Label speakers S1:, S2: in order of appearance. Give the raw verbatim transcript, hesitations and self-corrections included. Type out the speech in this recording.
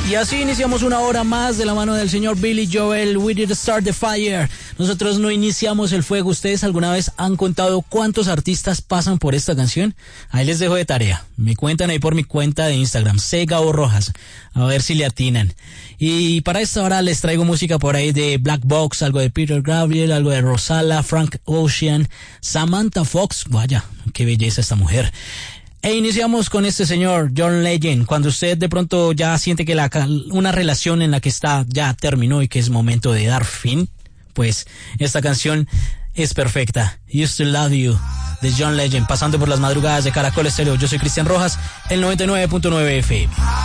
S1: Y así iniciamos una hora más de la mano del señor Billy Joel, We Did Start the Fire. Nosotros no iniciamos el fuego. ¿Ustedes alguna vez han contado cuántos artistas pasan por esta canción? Ahí les dejo de tarea. Me cuentan ahí por mi cuenta de Instagram, C Gabo Rojas, a ver si le atinan. Y para esta hora les traigo música por ahí de Black Box, algo de Peter Gabriel, algo de Rosala, Frank Ocean, Samantha Fox. Vaya, qué belleza esta mujer. E iniciamos con este señor, John Legend. Cuando usted de pronto ya siente que la, una relación en la que está ya terminó y que es momento de dar fin, pues esta canción es perfecta. Used to Love You, de John Legend, pasando por las madrugadas de Caracol Estéreo. Yo soy Cristian Rojas, el noventa y nueve punto nueve F M.